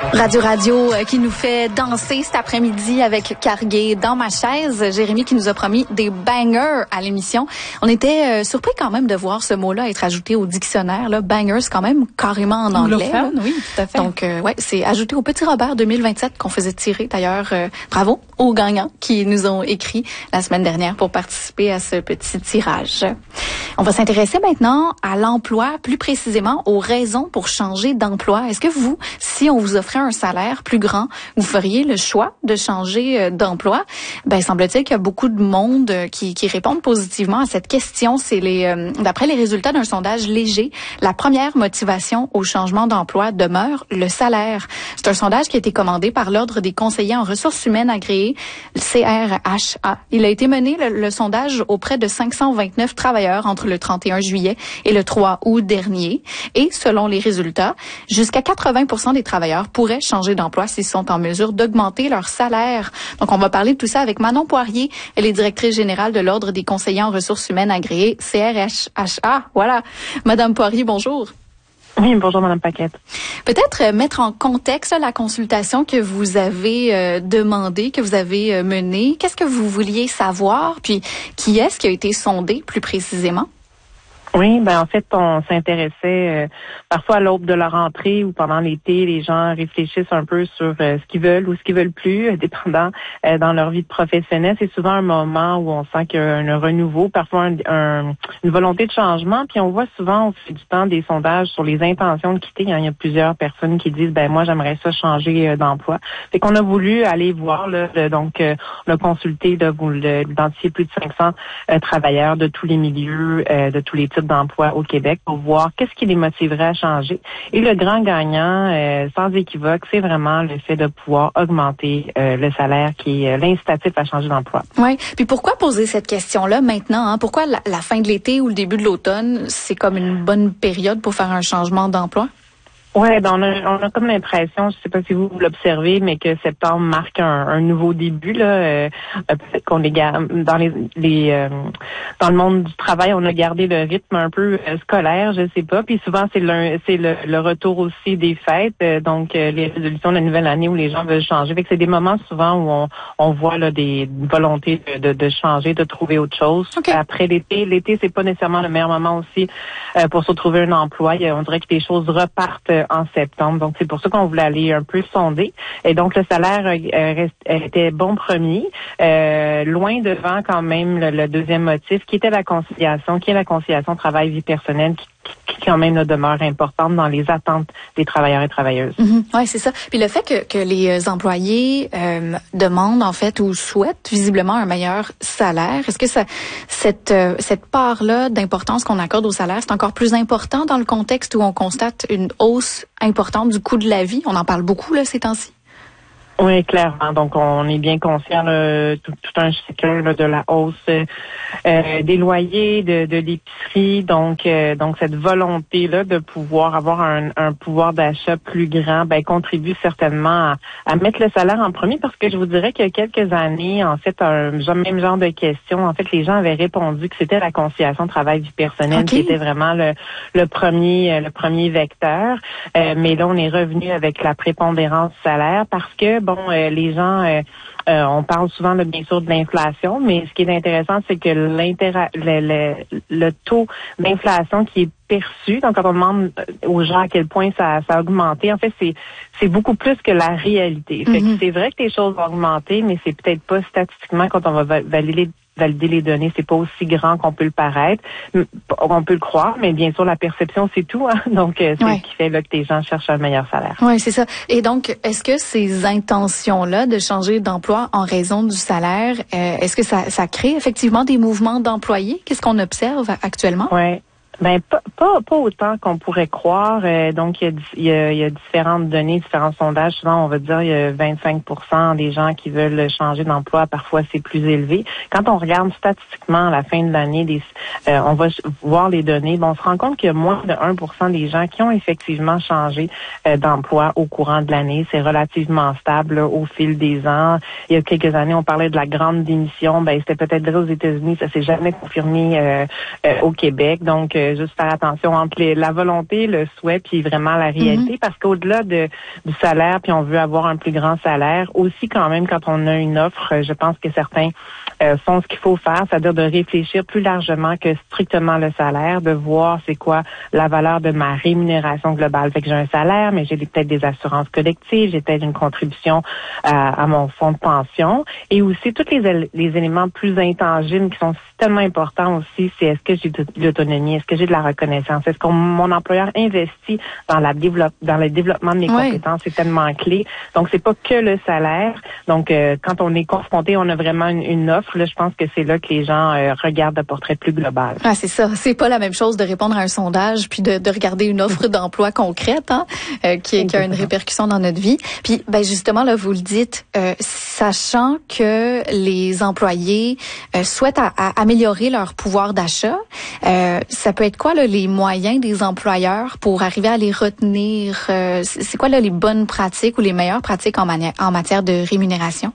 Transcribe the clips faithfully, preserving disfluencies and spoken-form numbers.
Radio Radio euh, qui nous fait danser cet après-midi avec Cargué dans ma chaise. Jérémy qui nous a promis des bangers à l'émission. On était euh, surpris quand même de voir ce mot-là être ajouté au dictionnaire. Là. Bangers, c'est quand même carrément en anglais. Là. Oui, tout à fait. Donc, euh, ouais, c'est ajouté au Petit Robert deux mille vingt-sept qu'on faisait tirer. D'ailleurs, euh, bravo aux gagnants qui nous ont écrit la semaine dernière pour participer à ce petit tirage. On va s'intéresser maintenant à l'emploi, plus précisément aux raisons pour changer d'emploi. Est-ce que vous, si on vous offrait un salaire plus grand, vous feriez le choix de changer euh, d'emploi? Ben, semble-t-il qu'il y a beaucoup de monde euh, qui, qui répondent positivement à cette question. C'est les, euh, d'après les résultats d'un sondage léger, la première motivation au changement d'emploi demeure le salaire. C'est un sondage qui a été commandé par l'Ordre des conseillers en ressources humaines agréés, le C R H A. Il a été mené, le, le sondage, auprès de cinq cent vingt-neuf travailleurs entre le trente et un juillet et le trois août dernier. Et selon les résultats, jusqu'à quatre-vingts pour cent des travailleurs pourraient changer d'emploi s'ils sont en mesure d'augmenter leur salaire. Donc, on va parler de tout ça avec Manon Poirier. Elle est directrice générale de l'Ordre des conseillers en ressources humaines agréés, C R H A. Voilà. Madame Poirier, bonjour. Oui, bonjour, Madame Paquette. Peut-être euh, mettre en contexte là, la consultation que vous avez euh, demandée, que vous avez euh, menée. Qu'est-ce que vous vouliez savoir? Puis, qui est-ce qui a été sondé plus précisément? Oui, ben en fait, on s'intéressait euh, parfois à l'aube de la rentrée ou pendant l'été, les gens réfléchissent un peu sur euh, ce qu'ils veulent ou ce qu'ils veulent plus, euh, dépendant euh, dans leur vie professionnelle. C'est souvent un moment où on sent qu'il y a un renouveau, parfois un, un, une volonté de changement. Puis on voit souvent au fil du temps des sondages sur les intentions de quitter. Il y a plusieurs personnes qui disent, ben moi j'aimerais ça changer euh, d'emploi. Fait qu'on a voulu aller voir, là, le, donc euh, on a consulté, là, vous l'identifiez, plus de cinq cents euh, travailleurs de tous les milieux, euh, de tous les types d'emploi au Québec pour voir qu'est-ce qui les motiverait à changer. Et le grand gagnant, euh, sans équivoque, c'est vraiment le fait de pouvoir augmenter euh, le salaire qui est euh, l'incitatif à changer d'emploi. Oui. Puis pourquoi poser cette question-là maintenant? Hein? Pourquoi la, la fin de l'été ou le début de l'automne, c'est comme une bonne période pour faire un changement d'emploi? Oui, ben on a, on a comme l'impression, je sais pas si vous, vous l'observez, mais que septembre marque un, un nouveau début là. Euh, peut-être qu'on est dans les, les euh, dans le monde du travail, on a gardé le rythme un peu euh, scolaire, je sais pas. Puis souvent c'est le c'est le, le retour aussi des fêtes, euh, donc euh, les résolutions de la nouvelle année où les gens veulent changer. Fait que c'est des moments souvent où on, on voit là des volontés de, de, de changer, de trouver autre chose. Okay. Après l'été, l'été c'est pas nécessairement le meilleur moment aussi euh, pour se trouver un emploi. On dirait que les choses repartent en septembre. Donc, c'est pour ça qu'on voulait aller un peu sonder. Et donc, le salaire euh, reste, était bon premier, euh, loin devant quand même le, le deuxième motif, qui était la conciliation, qui est la conciliation travail-vie personnelle, qui, qui quand même là, demeure importante dans les attentes des travailleurs et travailleuses. Mm-hmm. Oui, c'est ça. Puis le fait que, que les employés euh, demandent en fait ou souhaitent visiblement un meilleur salaire, est-ce que ça, cette, euh, cette part-là d'importance qu'on accorde au salaire, c'est encore plus important dans le contexte où on constate une hausse importante du coût de la vie? On en parle beaucoup là ces temps-ci. Oui, clairement. Donc, on est bien conscient là, tout, tout un cycle là, de la hausse euh, des loyers, de, de l'épicerie. Donc, euh, donc cette volonté là de pouvoir avoir un, un pouvoir d'achat plus grand, ben contribue certainement à, à mettre le salaire en premier. Parce que je vous dirais qu'il y a quelques années, en fait, un même genre de question. En fait, les gens avaient répondu que c'était la conciliation travail-vie personnelle okay. qui était vraiment le, le premier, le premier vecteur. Euh, mais là, on est revenu avec la prépondérance du salaire parce que bon, euh, les gens, euh, euh, on parle souvent, là, bien sûr, de l'inflation, mais ce qui est intéressant, c'est que l'intéra- le, le, le taux d'inflation qui est perçu, donc quand on demande aux gens à quel point ça, ça a augmenté, en fait, c'est c'est beaucoup plus que la réalité. Fait mm-hmm. que c'est vrai que les choses ont augmenté, mais c'est peut-être pas statistiquement, quand on va valider valider les données, c'est pas aussi grand qu'on peut le paraître, on peut le croire, mais bien sûr la perception c'est tout, hein? Donc c'est ouais. ce qui fait là que les gens cherchent un meilleur salaire. Oui, c'est ça. Et donc, est-ce que ces intentions-là de changer d'emploi en raison du salaire, euh, est-ce que ça, ça crée effectivement des mouvements d'employés? Qu'est-ce qu'on observe actuellement? Oui. Ben pas, pas pas autant qu'on pourrait croire. Euh, donc il y, a, il, y a, il y a différentes données, différents sondages. Souvent on va dire il y a vingt-cinq pour cent des gens qui veulent changer d'emploi. Parfois c'est plus élevé. Quand on regarde statistiquement à la fin de l'année, des, euh, on va voir les données. Bon, on se rend compte qu'il y a moins de un pour cent des gens qui ont effectivement changé euh, d'emploi au courant de l'année. C'est relativement stable là, au fil des ans. Il y a quelques années, on parlait de la grande démission. Ben c'était peut-être vrai aux États-Unis, ça s'est jamais confirmé euh, euh, au Québec. Donc euh, juste faire attention entre les, la volonté, le souhait, puis vraiment la réalité, mm-hmm. parce qu'au-delà de, du salaire, puis on veut avoir un plus grand salaire, aussi quand même quand on a une offre, je pense que certains euh, font ce qu'il faut faire, c'est-à-dire de réfléchir plus largement que strictement le salaire, de voir c'est quoi la valeur de ma rémunération globale. Fait que j'ai un salaire, mais j'ai peut-être des assurances collectives, j'ai peut-être une contribution à, à mon fonds de pension, et aussi tous les, les éléments plus intangibles qui sont tellement importants aussi, c'est est-ce que j'ai de l'autonomie, est-ce que j'ai de la reconnaissance, est-ce que mon employeur investit dans la développe, dans le développement de mes oui. compétences, c'est tellement clé. Donc c'est pas que le salaire. Donc euh, quand on est confronté, on a vraiment une, une offre. Là, je pense que c'est là que les gens euh, regardent le portrait plus global. Ah, c'est ça. C'est pas la même chose de répondre à un sondage puis de, de regarder une offre d'emploi concrète, hein, euh, qui, qui a une répercussion dans notre vie. Puis ben justement là, vous le dites, euh, sachant que les employés euh, souhaitent à, à améliorer leur pouvoir d'achat, euh, ça peut être quoi là, les moyens des employeurs pour arriver à les retenir? Euh, c'est quoi là, les bonnes pratiques ou les meilleures pratiques en, mani- en matière de rémunération?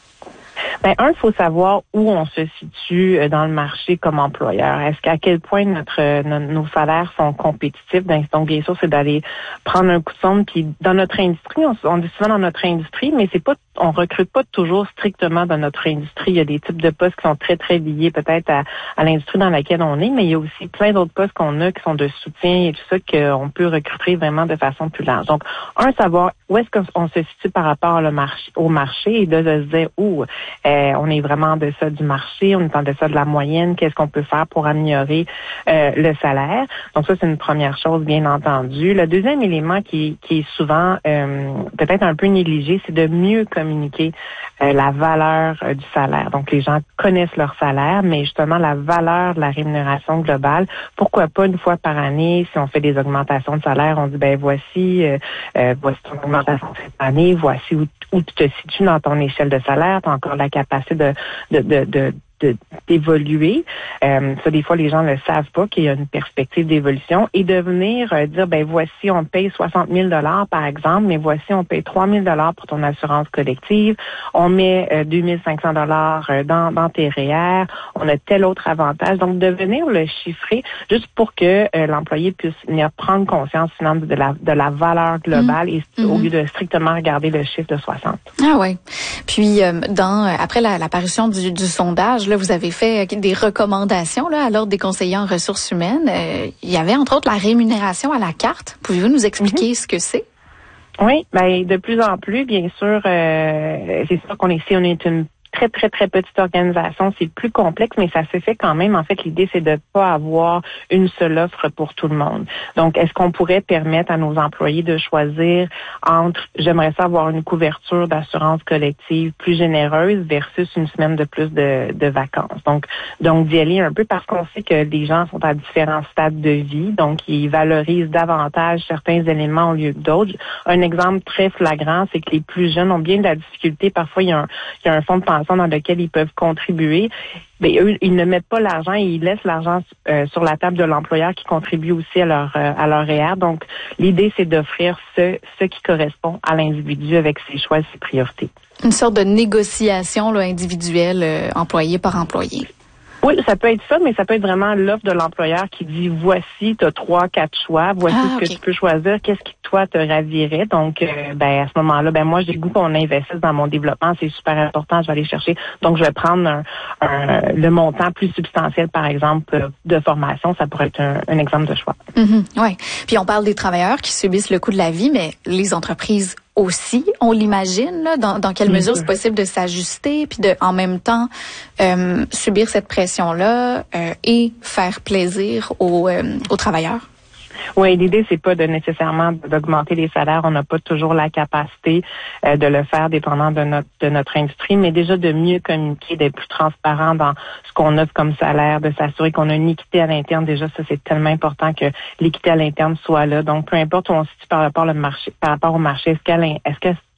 Ben, un, il faut savoir où on se situe dans le marché comme employeur. Est-ce qu'à quel point notre, nos, nos salaires sont compétitifs? Donc, bien sûr, c'est d'aller prendre un coup de sonde. Puis, dans notre industrie, on, on dit souvent dans notre industrie, mais c'est pas, on recrute pas toujours strictement dans notre industrie. Il y a des types de postes qui sont très, très liés peut-être à, à l'industrie dans laquelle on est, mais il y a aussi plein d'autres postes qu'on a qui sont de soutien et tout ça qu'on peut recruter vraiment de façon plus large. Donc, un, savoir où est-ce qu'on se situe par rapport au marché, au marché et de se dire où euh, on est vraiment en deçà du marché, on est en deçà de la moyenne, qu'est-ce qu'on peut faire pour améliorer euh, le salaire. Donc ça, c'est une première chose, bien entendu. Le deuxième élément qui, qui est souvent euh, peut-être un peu négligé, c'est de mieux communiquer euh, la valeur euh, du salaire. Donc les gens connaissent leur salaire, mais justement la valeur de la rémunération globale. Pourquoi pas une fois par année, si on fait des augmentations de salaire, on dit ben voici, euh, euh, voici ton augmentation cette année, voici où, où tu te situes dans ton échelle de salaire, tu as encore la capacité de, de, de, de De, d'évoluer. Euh, ça, des fois, les gens ne le savent pas qu'il y a une perspective d'évolution et de venir euh, dire, ben voici, on paye soixante mille dollars par exemple, mais voici, on paye trois mille dollars pour ton assurance collective, on met euh, deux mille cinq cents dollars euh, dans, dans tes R E E R, on a tel autre avantage. Donc, de venir le chiffrer juste pour que euh, l'employé puisse venir prendre conscience finalement de la, de la valeur globale mmh. et mmh. au lieu de strictement regarder le chiffre de soixante. Ah oui. Puis, euh, dans après la, l'apparition du, du sondage, là, vous avez fait des recommandations là, à l'Ordre des conseillers en ressources humaines. Euh, il y avait entre autres la rémunération à la carte. Pouvez-vous nous expliquer mm-hmm. ce que c'est? Oui, ben de plus en plus, bien sûr, euh, c'est sûr qu'on est ici, on est une très, très, très petite organisation. C'est plus complexe, mais ça se fait quand même. En fait, l'idée, c'est de ne pas avoir une seule offre pour tout le monde. Donc, est-ce qu'on pourrait permettre à nos employés de choisir entre, j'aimerais ça avoir une couverture d'assurance collective plus généreuse versus une semaine de plus de, de vacances. Donc, donc d'y aller un peu parce qu'on sait que les gens sont à différents stades de vie. Donc, ils valorisent davantage certains éléments au lieu que d'autres. Un exemple très flagrant, c'est que les plus jeunes ont bien de la difficulté. Parfois, il y a un, il y a un fonds de pension dans lequel ils peuvent contribuer, mais eux, ils ne mettent pas l'argent et ils laissent l'argent euh, sur la table de l'employeur qui contribue aussi à leur euh, à leur R E E R. Donc, l'idée, c'est d'offrir ce, ce qui correspond à l'individu avec ses choix et ses priorités. Une sorte de négociation là, individuelle, euh, employé par employé. Oui, ça peut être ça, mais ça peut être vraiment l'offre de l'employeur qui dit voici, tu as trois, quatre choix, voici ah, ce que okay. tu peux choisir, qu'est-ce qui toi te ravirait. Donc, euh, ben à ce moment-là, ben moi j'ai le goût qu'on investisse dans mon développement, c'est super important, je vais aller chercher. Donc, je vais prendre un, un, le montant plus substantiel, par exemple, de formation, ça pourrait être un, un exemple de choix. Mm-hmm, oui. Puis on parle des travailleurs qui subissent le coût de la vie, mais les entreprises aussi, on l'imagine, là, dans, dans quelle mmh. mesure c'est possible de s'ajuster, puis de, en même temps, euh, subir cette pression-là euh, et faire plaisir aux, euh, aux travailleurs? Oui, l'idée, c'est pas de nécessairement d'augmenter les salaires. On n'a pas toujours la capacité euh, de le faire dépendant de notre de notre industrie, mais déjà de mieux communiquer, d'être plus transparent dans ce qu'on offre comme salaire, de s'assurer qu'on a une équité à l'interne. Déjà, ça, c'est tellement important que l'équité à l'interne soit là. Donc, peu importe où on se situe par rapport au marché, par rapport au marché, est-ce qu'à est-ce que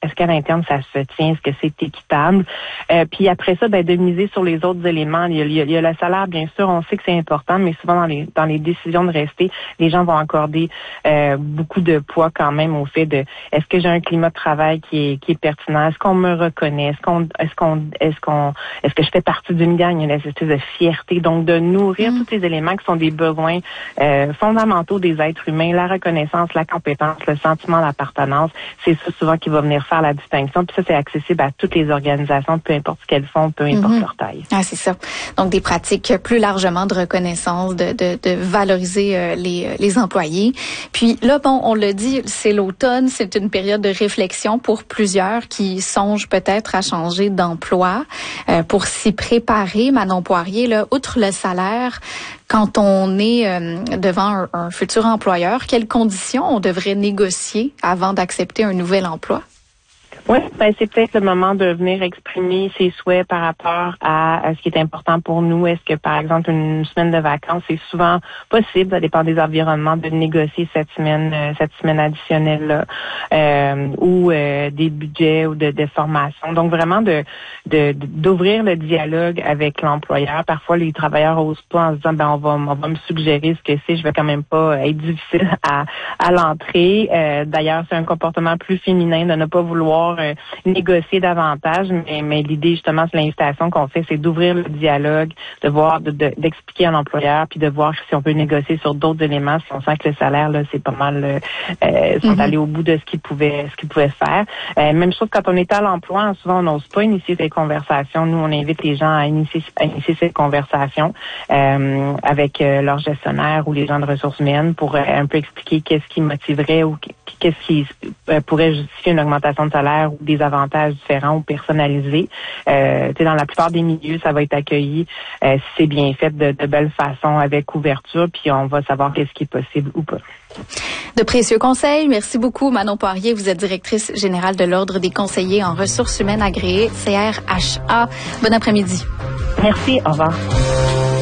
est-ce qu'à l'interne ça se tient, est-ce que c'est équitable. Euh, puis après ça, ben de miser sur les autres éléments. Il y a, il y a, il y a le salaire, bien sûr, on sait que c'est important, mais souvent dans les dans les décisions de rester, les gens vont accorder euh, beaucoup de poids quand même au fait de est-ce que j'ai un climat de travail qui est qui est pertinent, est-ce qu'on me reconnaît, est-ce qu'on est-ce qu'on est-ce qu'on est-ce que je fais partie d'une gang, il y a une espèce de fierté, donc de nourrir mmh. tous ces éléments qui sont des besoins euh, fondamentaux des êtres humains, la reconnaissance, la compétence, le sentiment d'appartenance, c'est ça souvent qui va venir faire la distinction. Puis ça, c'est accessible à toutes les organisations, peu importe ce qu'elles font, peu importe mmh. leur taille. Ah, c'est ça. Donc des pratiques plus largement de reconnaissance, de, de, de valoriser euh, les, les employés. Puis là, bon, on l'a dit, c'est l'automne, c'est une période de réflexion pour plusieurs qui songent peut-être à changer d'emploi. Euh, pour s'y préparer, Manon Poirier, là, outre le salaire, quand on est euh, devant un, un futur employeur, quelles conditions on devrait négocier avant d'accepter un nouvel emploi? Oui, ben c'est peut-être le moment de venir exprimer ses souhaits par rapport à, à ce qui est important pour nous. Est-ce que, par exemple, une semaine de vacances, c'est souvent possible, ça dépend des environnements, de négocier cette semaine, euh, cette semaine additionnelle-là, euh, ou euh, des budgets ou de, de formation. Donc, vraiment de, de d'ouvrir le dialogue avec l'employeur. Parfois, les travailleurs osent pas en se disant, ben on va, on va me suggérer ce que c'est, je vais quand même pas être difficile à, à l'entrée. Euh, d'ailleurs, c'est un comportement plus féminin de ne pas vouloir Euh, négocier davantage, mais, mais l'idée justement, c'est l'invitation qu'on fait, c'est d'ouvrir le dialogue, de voir, de, de, d'expliquer à l'employeur, puis de voir si on peut négocier sur d'autres éléments, si on sent que le salaire là, c'est pas mal, euh, sont mm-hmm. allés au bout de ce qu'ils pouvaient, ce qu'ils pouvaient faire. Euh, même chose quand on est à l'emploi, souvent on n'ose pas initier des conversations. Nous, on invite les gens à initier, à initier ces conversations euh, avec euh, leur gestionnaire ou les gens de ressources humaines pour euh, un peu expliquer qu'est-ce qui motiverait ou qu'est-ce qui euh, pourrait justifier une augmentation de salaire ou des avantages différents ou personnalisés. Euh, tu sais, dans la plupart des milieux, ça va être accueilli euh, si c'est bien fait de, de belle façon, avec ouverture, puis on va savoir qu'est-ce qui est possible ou pas. De précieux conseils. Merci beaucoup, Manon Poirier. Vous êtes directrice générale de l'Ordre des conseillers en ressources humaines agréées, C R H A. Bon après-midi. Merci. Au revoir.